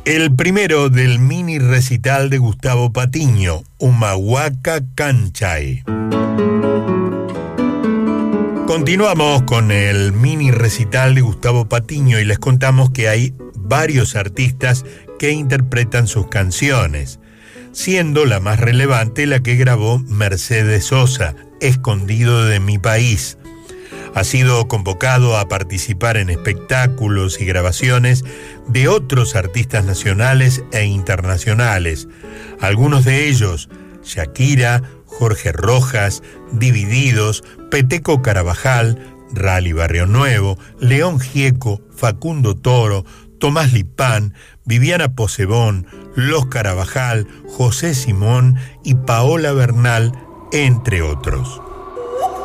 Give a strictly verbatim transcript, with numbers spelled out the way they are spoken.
El primero del mini recital de Gustavo Patiño, Humahuaca Canchay. Continuamos con el mini recital de Gustavo Patiño y les contamos que hay varios artistas que interpretan sus canciones, siendo la más relevante la que grabó Mercedes Sosa, Escondido de mi país. Ha sido convocado a participar en espectáculos y grabaciones de otros artistas nacionales e internacionales, algunos de ellos Shakira, Jorge Rojas, Divididos, Peteco Carabajal, Rally Barrio Nuevo, León Gieco, Facundo Toro, Tomás Lipán, Viviana Posebón, Los Carabajal, José Simón y Paola Bernal, entre otros.